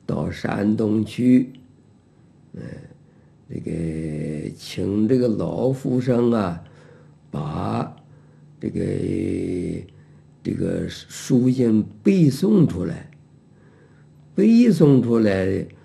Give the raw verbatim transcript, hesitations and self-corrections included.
到山东去，嗯，这个请这个老夫生啊，把这个这个书信背诵出来，背诵出来